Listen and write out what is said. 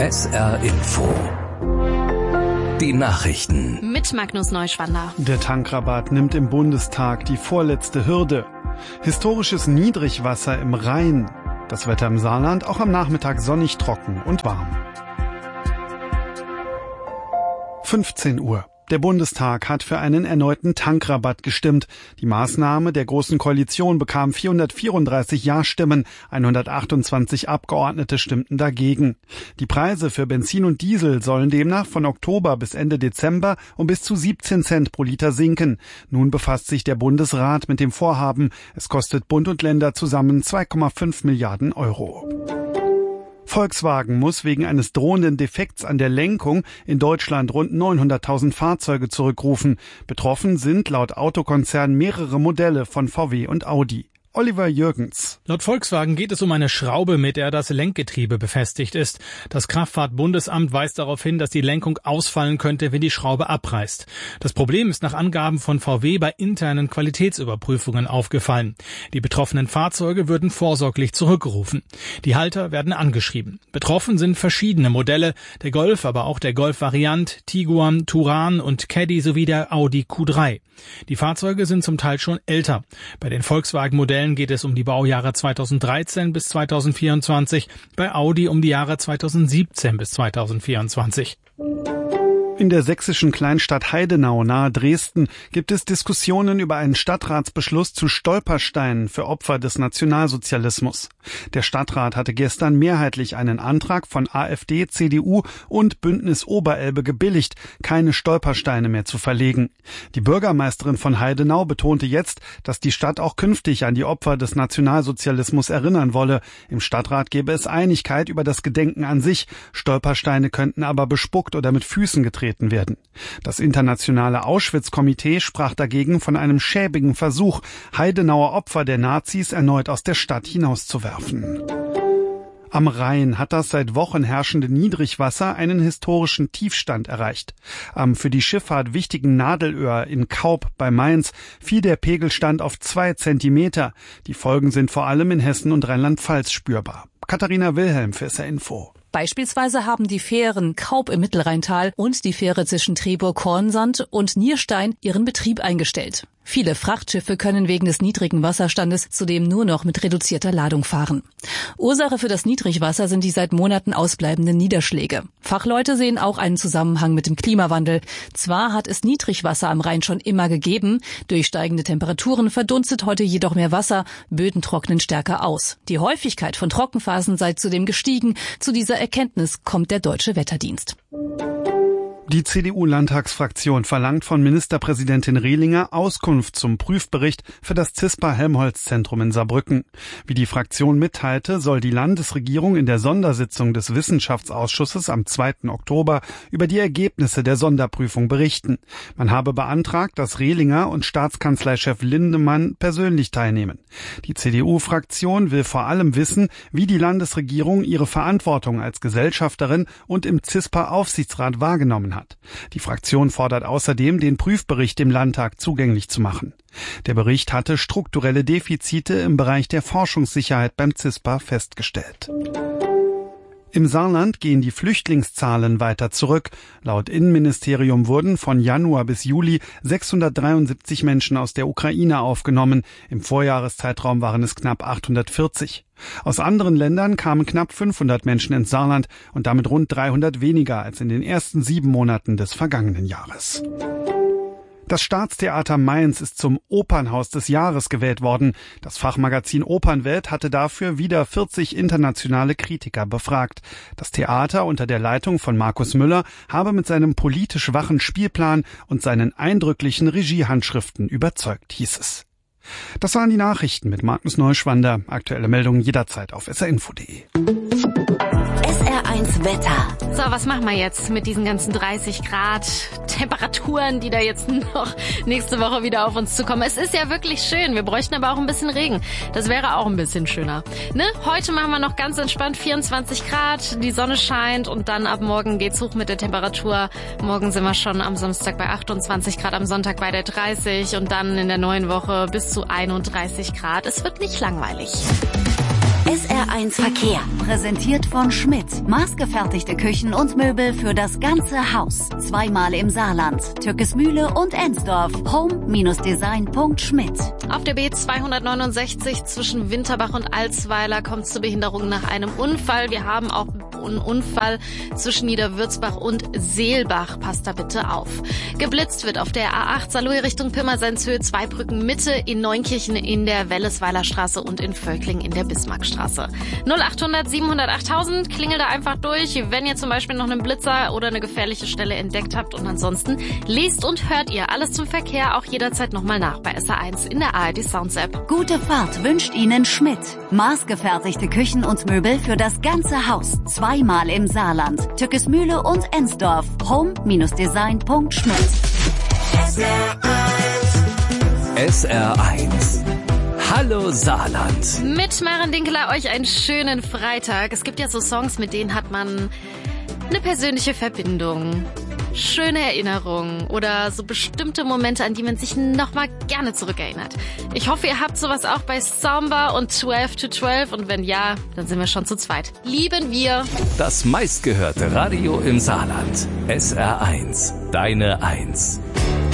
SR Info. Die Nachrichten. Mit Magnus Neuschwander. Der Tankrabatt nimmt im Bundestag die vorletzte Hürde. Historisches Niedrigwasser im Rhein. Das Wetter im Saarland auch am Nachmittag sonnig, trocken und warm. 15 Uhr. Der Bundestag hat für einen erneuten Tankrabatt gestimmt. Die Maßnahme der Großen Koalition bekam 434 Ja-Stimmen, 128 Abgeordnete stimmten dagegen. Die Preise für Benzin und Diesel sollen demnach von Oktober bis Ende Dezember um bis zu 17 Cent pro Liter sinken. Nun befasst sich der Bundesrat mit dem Vorhaben. Es kostet Bund und Länder zusammen 2,5 Milliarden Euro. Volkswagen muss wegen eines drohenden Defekts an der Lenkung in Deutschland rund 900.000 Fahrzeuge zurückrufen. Betroffen sind laut Autokonzern mehrere Modelle von VW und Audi. Oliver Jürgens. Laut Volkswagen geht es um eine Schraube, mit der das Lenkgetriebe befestigt ist. Das Kraftfahrtbundesamt weist darauf hin, dass die Lenkung ausfallen könnte, wenn die Schraube abreißt. Das Problem ist nach Angaben von VW bei internen Qualitätsüberprüfungen aufgefallen. Die betroffenen Fahrzeuge würden vorsorglich zurückgerufen. Die Halter werden angeschrieben. Betroffen sind verschiedene Modelle, der Golf, aber auch der Golf-Variant, Tiguan, Touran und Caddy sowie der Audi Q3. Die Fahrzeuge sind zum Teil schon älter. Bei den Volkswagen-Modellen geht es um die Baujahre 2013 bis 2024, bei Audi um die Jahre 2017 bis 2024. In der sächsischen Kleinstadt Heidenau nahe Dresden gibt es Diskussionen über einen Stadtratsbeschluss zu Stolpersteinen für Opfer des Nationalsozialismus. Der Stadtrat hatte gestern mehrheitlich einen Antrag von AfD, CDU und Bündnis Oberelbe gebilligt, keine Stolpersteine mehr zu verlegen. Die Bürgermeisterin von Heidenau betonte jetzt, dass die Stadt auch künftig an die Opfer des Nationalsozialismus erinnern wolle. Im Stadtrat gäbe es Einigkeit über das Gedenken an sich. Stolpersteine könnten aber bespuckt oder mit Füßen getreten werden. Das internationale Auschwitz-Komitee sprach dagegen von einem schäbigen Versuch, Heidenauer Opfer der Nazis erneut aus der Stadt hinauszuwerfen. Am Rhein hat das seit Wochen herrschende Niedrigwasser einen historischen Tiefstand erreicht. Am für die Schifffahrt wichtigen Nadelöhr in Kaup bei Mainz fiel der Pegelstand auf 2 Zentimeter. Die Folgen sind vor allem in Hessen und Rheinland-Pfalz spürbar. Katharina Wilhelm für SR Info. Beispielsweise haben die Fähren Kaup im Mittelrheintal und die Fähre zwischen Trebow-Kornsand und Nierstein ihren Betrieb eingestellt. Viele Frachtschiffe können wegen des niedrigen Wasserstandes zudem nur noch mit reduzierter Ladung fahren. Ursache für das Niedrigwasser sind die seit Monaten ausbleibenden Niederschläge. Fachleute sehen auch einen Zusammenhang mit dem Klimawandel. Zwar hat es Niedrigwasser am Rhein schon immer gegeben, durch steigende Temperaturen verdunstet heute jedoch mehr Wasser, Böden trocknen stärker aus. Die Häufigkeit von Trockenphasen sei zudem gestiegen. Zu dieser Erkenntnis kommt der Deutsche Wetterdienst. Die CDU-Landtagsfraktion verlangt von Ministerpräsidentin Rehlinger Auskunft zum Prüfbericht für das CISPA-Helmholtz-Zentrum in Saarbrücken. Wie die Fraktion mitteilte, soll die Landesregierung in der Sondersitzung des Wissenschaftsausschusses am 2. Oktober über die Ergebnisse der Sonderprüfung berichten. Man habe beantragt, dass Rehlinger und Staatskanzleichef Lindemann persönlich teilnehmen. Die CDU-Fraktion will vor allem wissen, wie die Landesregierung ihre Verantwortung als Gesellschafterin und im CISPA-Aufsichtsrat wahrgenommen hat. Die Fraktion fordert außerdem, den Prüfbericht dem Landtag zugänglich zu machen. Der Bericht hatte strukturelle Defizite im Bereich der Forschungssicherheit beim CISPA festgestellt. Im Saarland gehen die Flüchtlingszahlen weiter zurück. Laut Innenministerium wurden von Januar bis Juli 673 Menschen aus der Ukraine aufgenommen. Im Vorjahreszeitraum waren es knapp 840. Aus anderen Ländern kamen knapp 500 Menschen ins Saarland und damit rund 300 weniger als in den ersten 7 Monaten des vergangenen Jahres. Das Staatstheater Mainz ist zum Opernhaus des Jahres gewählt worden. Das Fachmagazin Opernwelt hatte dafür wieder 40 internationale Kritiker befragt. Das Theater unter der Leitung von Markus Müller habe mit seinem politisch wachen Spielplan und seinen eindrücklichen Regiehandschriften überzeugt, hieß es. Das waren die Nachrichten mit Magnus Neuschwander. Aktuelle Meldungen jederzeit auf srinfo.de. SR1 Wetter. So, was machen wir jetzt mit diesen ganzen 30 Grad Temperaturen, die da jetzt noch nächste Woche wieder auf uns zukommen? Es ist ja wirklich schön. Wir bräuchten aber auch ein bisschen Regen. Das wäre auch ein bisschen schöner. Ne? Heute machen wir noch ganz entspannt 24 Grad. Die Sonne scheint und dann ab morgen geht's hoch mit der Temperatur. Morgen sind wir schon am Samstag bei 28 Grad, am Sonntag bei der 30 und dann in der neuen Woche bis zu 31 Grad. Es wird nicht langweilig. SR1 Verkehr. Präsentiert von Schmidt. Maßgefertigte Küchen und Möbel für das ganze Haus. Zweimal im Saarland. Türkesmühle und Ensdorf. home-design.schmidt. Auf der B269 zwischen Winterbach und Alsweiler kommt es zu Behinderungen nach einem Unfall. Wir haben auch einen Unfall zwischen Niederwürzbach und Seelbach. Passt da bitte auf. Geblitzt wird auf der A8 Saarlouis Richtung Pirmasenshöhe, Zweibrücken Mitte, in Neunkirchen in der Wellesweiler Straße und in Völkling in der Bismarckstraße. 0800 700 8000, klingelt da einfach durch, wenn ihr zum Beispiel noch einen Blitzer oder eine gefährliche Stelle entdeckt habt. Und ansonsten lest und hört ihr alles zum Verkehr auch jederzeit nochmal nach bei SR1 in der ARD Sounds App. Gute Fahrt wünscht Ihnen Schmidt. Maßgefertigte Küchen und Möbel für das ganze Haus. Zweimal im Saarland. Türkesmühle und Ensdorf. home-design.schmidt. SR1. Hallo Saarland. Mit Maren Dinkeler euch einen schönen Freitag. Es gibt ja so Songs, mit denen hat man eine persönliche Verbindung, schöne Erinnerungen oder so bestimmte Momente, an die man sich nochmal gerne zurückerinnert. Ich hoffe, ihr habt sowas auch bei Samba und 12 to 12 und wenn ja, dann sind wir schon zu zweit. Lieben wir. Das meistgehörte Radio im Saarland. SR1. Deine 1.